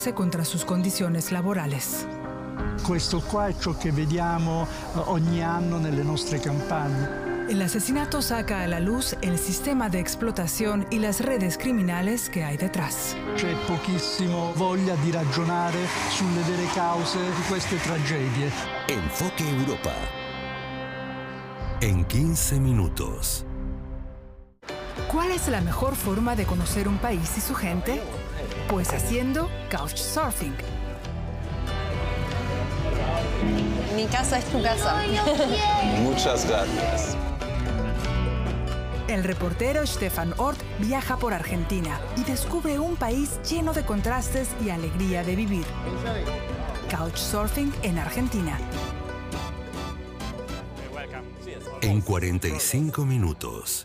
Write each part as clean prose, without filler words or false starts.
contra sus condiciones laborales. Questo qua è ciò che vediamo ogni anno nelle nostre campagne. El asesinato saca a la luz el sistema de explotación y las redes criminales que hay detrás. C'è pochissimo voglia di ragionare sulle vere cause di queste tragedie. Enfoque Europa. En 15 minutos. ¿Cuál es la mejor forma de conocer un país y su gente? Pues haciendo couchsurfing. Mi casa es tu casa. Muchas gracias. El reportero Stefan Ort viaja por Argentina y descubre un país lleno de contrastes y alegría de vivir. Couchsurfing en Argentina. En 45 minutos.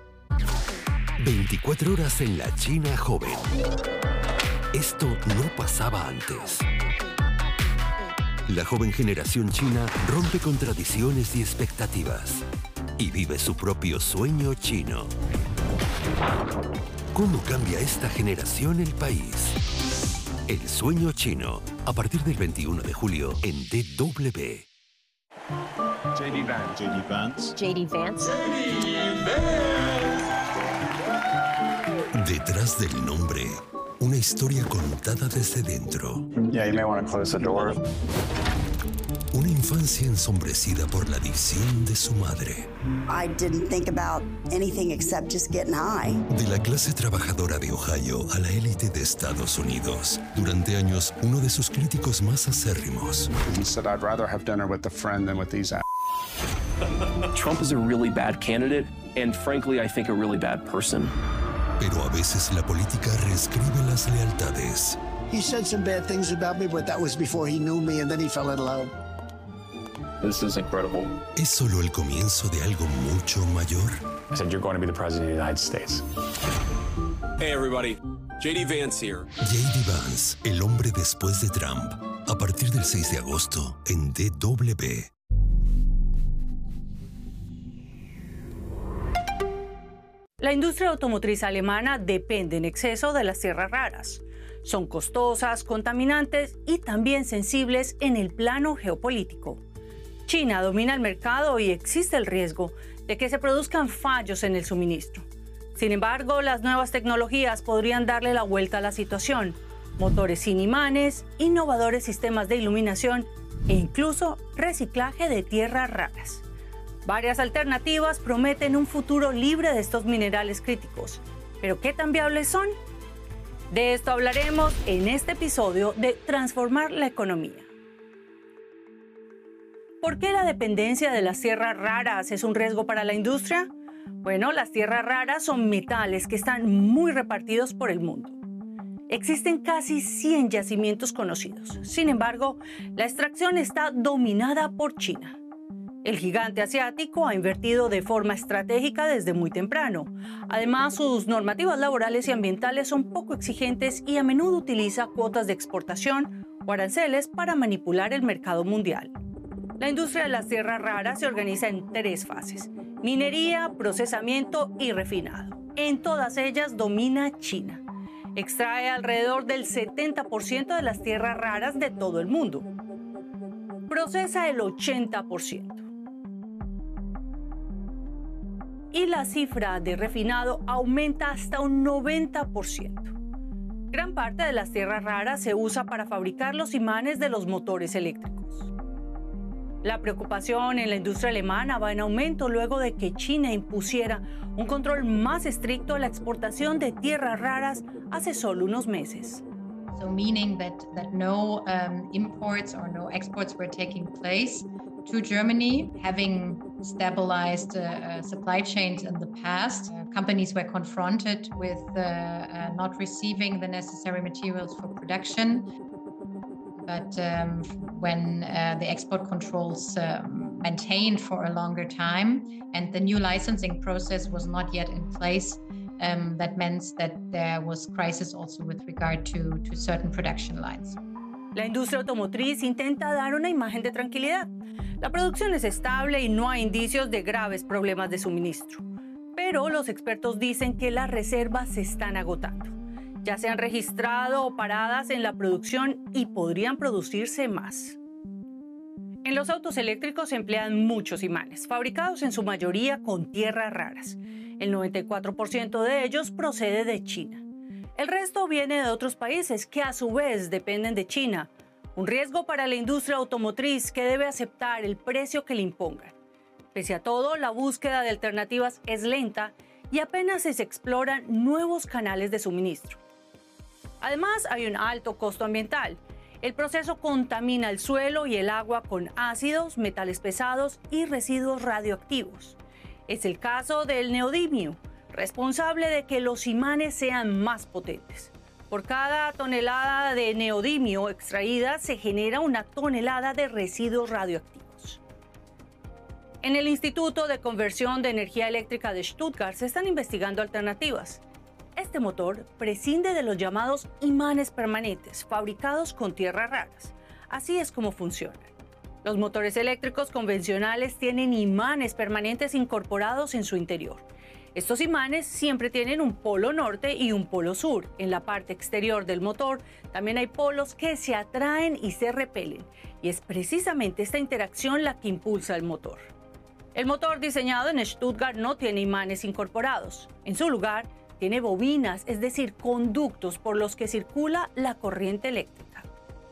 24 horas en la China joven. Esto no pasaba antes. La joven generación china rompe con tradiciones y expectativas y vive su propio sueño chino. ¿Cómo cambia esta generación el país? El sueño chino, a partir del 21 de julio en DW. JD Vance. JD Vance. JD Vance. Detrás del nombre, una historia contada desde dentro. Yeah, you may want to close the door. Una infancia ensombrecida por la adicción de su madre. I didn't think about anything except just getting high. De la clase trabajadora de Ohio a la élite de Estados Unidos. Durante años, uno de sus críticos más acérrimos. He said, I'd rather have dinner with a friend than with these Trump is a really bad candidate, and frankly, I think a really bad person. Pero a veces la política reescribe las lealtades. He said some bad things about me, but that was before he knew me, and then he fell in love. This is incredible. ¿Es solo el comienzo de algo mucho mayor? I said, you're going to be the president of the United States. Hey, everybody. JD Vance here. JD Vance, el hombre después de Trump. A partir del 6 de agosto en DW. La industria automotriz alemana depende en exceso de las tierras raras. Son costosas, contaminantes y también sensibles en el plano geopolítico. China domina el mercado y existe el riesgo de que se produzcan fallos en el suministro. Sin embargo, las nuevas tecnologías podrían darle la vuelta a la situación. Motores sin imanes, innovadores sistemas de iluminación e incluso reciclaje de tierras raras. Varias alternativas prometen un futuro libre de estos minerales críticos. ¿Pero qué tan viables son? De esto hablaremos en este episodio de Transformar la Economía. ¿Por qué la dependencia de las tierras raras es un riesgo para la industria? Bueno, las tierras raras son metales que están muy repartidos por el mundo. Existen casi 100 yacimientos conocidos. Sin embargo, la extracción está dominada por China. El gigante asiático ha invertido de forma estratégica desde muy temprano. Además, sus normativas laborales y ambientales son poco exigentes y a menudo utiliza cuotas de exportación o aranceles para manipular el mercado mundial. La industria de las tierras raras se organiza en 3 fases: minería, procesamiento y refinado. En todas ellas domina China. Extrae alrededor del 70% de las tierras raras de todo el mundo. Procesa el 80%. Y la cifra de refinado aumenta hasta un 90%. Gran parte de las tierras raras se usa para fabricar los imanes de los motores eléctricos. La preocupación en la industria alemana va en aumento luego de que China impusiera un control más estricto a la exportación de tierras raras hace solo unos meses. So meaning that no imports or no exports were taking place to Germany, having stabilized supply chains in the past. Companies were confronted with not receiving the necessary materials for production. But when the export controls maintained for a longer time and the new licensing process was not yet in place, that meant that there was crisis also with regard to certain production lines. La industria automotriz intenta dar una imagen de tranquilidad. La producción es estable y no hay indicios de graves problemas de suministro. Pero los expertos dicen que las reservas se están agotando Ya se han registrado o paradas en la producción y podrían producirse más. En los autos eléctricos se emplean muchos imanes, fabricados en su mayoría con tierras raras. El 94% de ellos procede de China. El resto viene de otros países que a su vez dependen de China. Un riesgo para la industria automotriz que debe aceptar el precio que le impongan. Pese a todo, la búsqueda de alternativas es lenta y apenas se exploran nuevos canales de suministro. Además, hay un alto costo ambiental. El proceso contamina el suelo y el agua con ácidos, metales pesados y residuos radioactivos. Es el caso del neodimio, responsable de que los imanes sean más potentes. Por cada tonelada de neodimio extraída se genera una tonelada de residuos radioactivos. En el Instituto de Conversión de Energía Eléctrica de Stuttgart se están investigando alternativas. Este motor prescinde de los llamados imanes permanentes, fabricados con tierras raras. Así es como funcionan. Los motores eléctricos convencionales tienen imanes permanentes incorporados en su interior. Estos imanes siempre tienen un polo norte y un polo sur. En la parte exterior del motor también hay polos que se atraen y se repelen. Y es precisamente esta interacción la que impulsa el motor. El motor diseñado en Stuttgart no tiene imanes incorporados. En su lugar, tiene bobinas, es decir, conductos por los que circula la corriente eléctrica.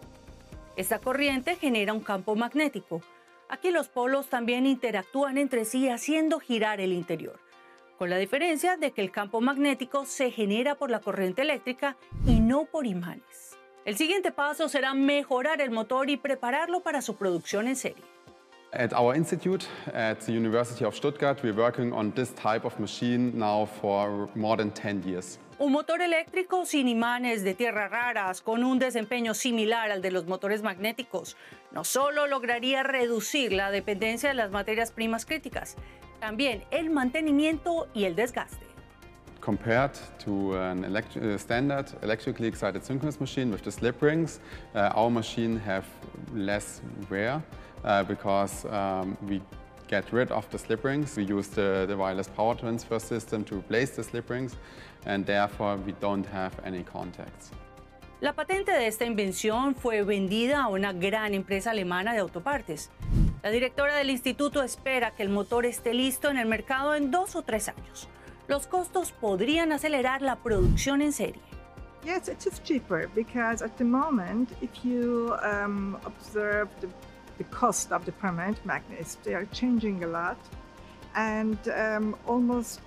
Esta corriente genera un campo magnético. Aquí los polos también interactúan entre sí haciendo girar el interior, con la diferencia de que el campo magnético se genera por la corriente eléctrica y no por imanes. El siguiente paso será mejorar el motor y prepararlo para su producción en serie. At our institute, at the University of Stuttgart, we're working on this type of machine now for more than 10 years. Un motor eléctrico sin imanes de tierras raras, con un desempeño similar al de los motores magnéticos, no solo lograría reducir la dependencia de las materias primas críticas, también el mantenimiento y el desgaste. Compared to an standard electrically excited synchronous machine with the slip rings, our machine have less wear because we get rid of the slip rings. We use the wireless power transfer system to replace the slip rings, and therefore we don't have any contacts. La patente de esta invención fue vendida a una gran empresa alemana de autopartes. La directora del instituto espera que el motor esté listo en el mercado en 2 o 3 años. Los costos podrían acelerar la producción en serie. Yes, it is cheaper because at the moment, if you observe the cost of the permanent magnets, they are changing a lot, and almost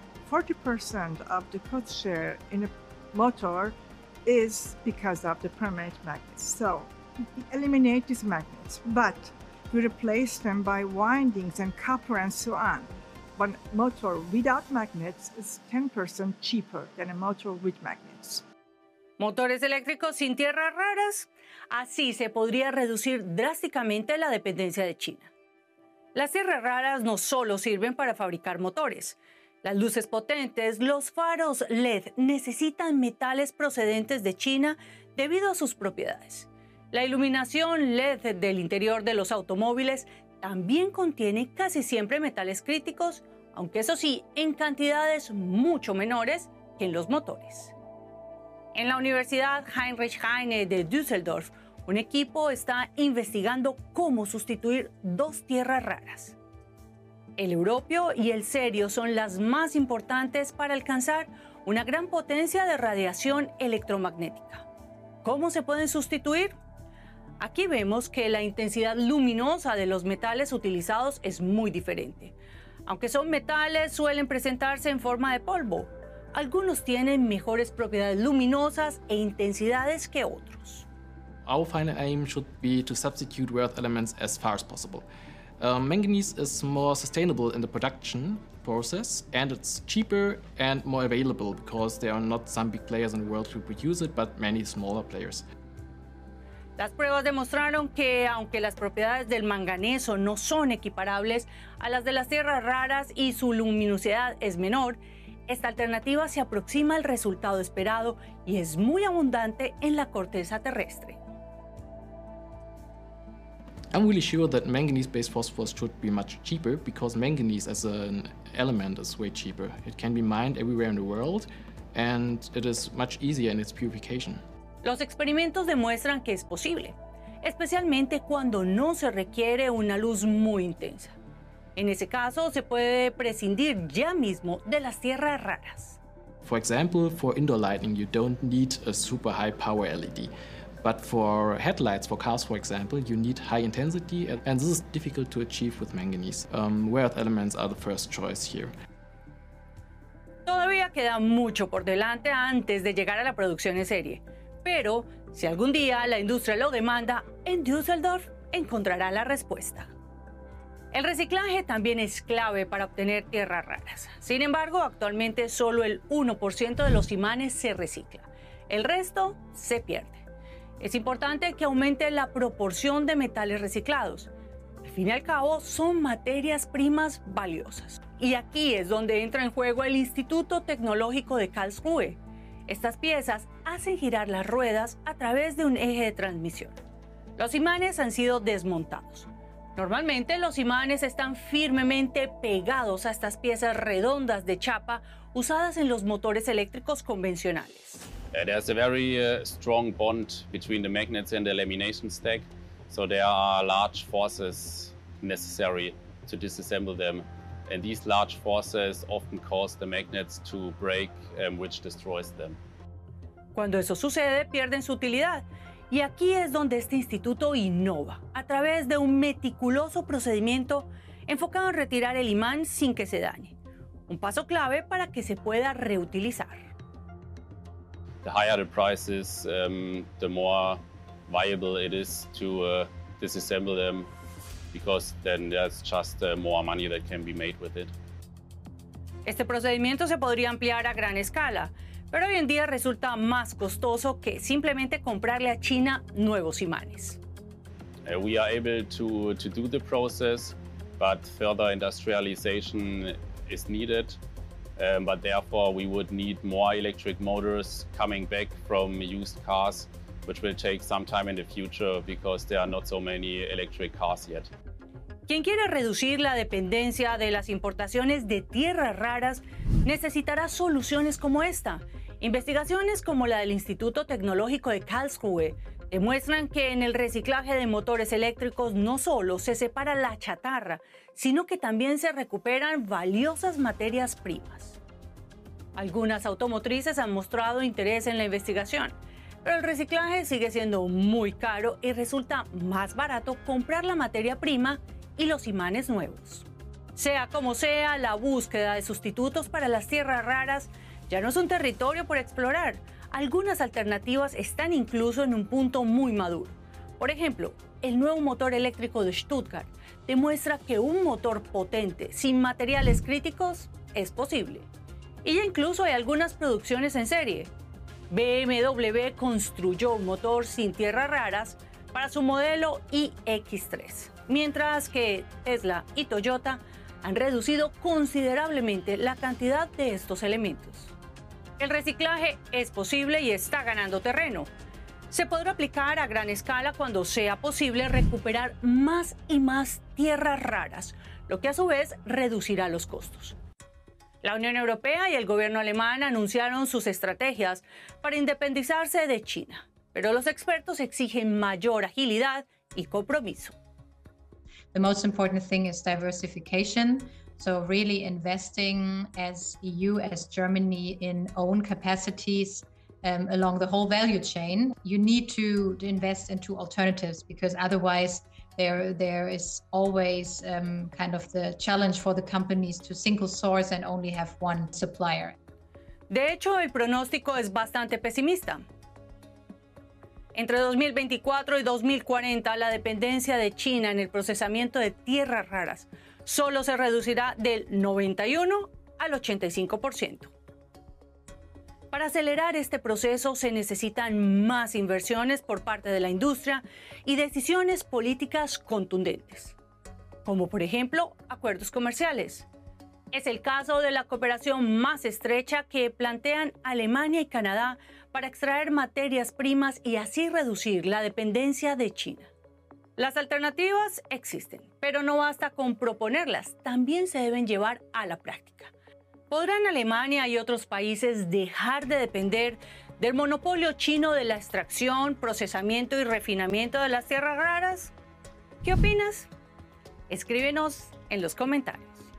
40% of the cost share in a motor is because of the permanent magnets. So we eliminate these magnets, but we replace them by windings and copper and so on. One motor without magnets is 10% cheaper than a motor with magnets. Motores eléctricos sin tierras raras. Así se podría reducir drásticamente la dependencia de China. Las tierras raras no solo sirven para fabricar motores. Las luces potentes, los faros LED necesitan metales procedentes de China debido a sus propiedades. La iluminación LED del interior de los automóviles también contiene casi siempre metales críticos, aunque eso sí, en cantidades mucho menores que en los motores. En la Universidad Heinrich Heine de Düsseldorf, un equipo está investigando cómo sustituir 2 tierras raras. El europio y el cerio son las más importantes para alcanzar una gran potencia de radiación electromagnética. ¿Cómo se pueden sustituir? Aquí vemos que la intensidad luminosa de los metales utilizados es muy diferente. Aunque son metales, suelen presentarse en forma de polvo. Algunos tienen mejores propiedades luminosas e intensidades que otros. Our final aim should be to substitute rare earth elements as far as possible. Manganese is more sustainable in the production process, and it's cheaper and more available because there are not some big players in the world who produce it, but many smaller players. Las pruebas demostraron que, aunque las propiedades del manganeso no son equiparables a las de las tierras raras y su luminosidad es menor, esta alternativa se aproxima al resultado esperado y es muy abundante en la corteza terrestre. I'm really sure that manganese-based phosphors should be much cheaper because manganese as an element is way cheaper. It can be mined everywhere in the world, and it is much easier in its purification. Los experimentos demuestran que es posible, especialmente cuando no se requiere una luz muy intensa. En ese caso, se puede prescindir ya mismo de las tierras raras. For example, for indoor lighting, you don't need a super high power LED. But for headlights for cars, for example, you need high intensity, and this is difficult to achieve with manganese. Rare earth elements are the first choice here. Todavía queda mucho por delante antes de llegar a la producción en serie. Pero, si algún día la industria lo demanda, en Düsseldorf encontrará la respuesta. El reciclaje también es clave para obtener tierras raras. Sin embargo, actualmente solo el 1% de los imanes se recicla. El resto se pierde. Es importante que aumente la proporción de metales reciclados. Al fin y al cabo, son materias primas valiosas. Y aquí es donde entra en juego el Instituto Tecnológico de Karlsruhe. Estas piezas hacen girar las ruedas a través de un eje de transmisión. Los imanes han sido desmontados. Normalmente los imanes están firmemente pegados a estas piezas redondas de chapa usadas en los motores eléctricos convencionales. There's a very strong bond between the magnets and the lamination stack, so there are large forces necessary to disassemble them. And these large forces often cause the magnets to break, which destroys them. Cuando eso sucede, pierden su utilidad. Y aquí es donde este instituto innova, a través de un meticuloso procedimiento enfocado en retirar el imán sin que se dañe. Un paso clave para que se pueda reutilizar. The higher the price is, the more viable it is to disassemble them, because then there's just more money that can be made with it. Este procedimiento se podría ampliar a gran escala, pero hoy en día resulta más costoso que simplemente comprarle a China nuevos imanes. We are able to do the process, but further industrialization is needed. But therefore we would need more electric motors coming back from used cars, which will take some time in the future because there are not so many electric cars yet. Quien quiera reducir la dependencia de las importaciones de tierras raras necesitará soluciones como esta. Investigaciones como la del Instituto Tecnológico de Karlsruhe demuestran que en el reciclaje de motores eléctricos no solo se separa la chatarra, sino que también se recuperan valiosas materias primas. Algunas automotrices han mostrado interés en la investigación, pero el reciclaje sigue siendo muy caro y resulta más barato comprar la materia prima y los imanes nuevos. Sea como sea, la búsqueda de sustitutos para las tierras raras ya no es un territorio por explorar. Algunas alternativas están incluso en un punto muy maduro. Por ejemplo, el nuevo motor eléctrico de Stuttgart demuestra que un motor potente sin materiales críticos es posible. Y ya incluso hay algunas producciones en serie. BMW construyó un motor sin tierras raras para su modelo iX3, mientras que Tesla y Toyota han reducido considerablemente la cantidad de estos elementos. El reciclaje es posible y está ganando terreno. Se podrá aplicar a gran escala cuando sea posible recuperar más y más tierras raras, lo que a su vez reducirá los costos. La Unión Europea y el gobierno alemán anunciaron sus estrategias para independizarse de China, pero los expertos exigen mayor agilidad y compromiso. The most important thing is diversification. So really investing as EU, as Germany, in own capacities along the whole value chain. You need to invest into alternatives because otherwise there is always kind of the challenge for the companies to single source and only have one supplier. De hecho, el pronóstico es bastante pesimista. Entre 2024 y 2040, la dependencia de China en el procesamiento de tierras raras solo se reducirá del 91 al 85%. Para acelerar este proceso se necesitan más inversiones por parte de la industria y decisiones políticas contundentes, como por ejemplo acuerdos comerciales. Es el caso de la cooperación más estrecha que plantean Alemania y Canadá para extraer materias primas y así reducir la dependencia de China. Las alternativas existen, pero no basta con proponerlas, también se deben llevar a la práctica. ¿Podrán Alemania y otros países dejar de depender del monopolio chino de la extracción, procesamiento y refinamiento de las tierras raras? ¿Qué opinas? Escríbenos en los comentarios.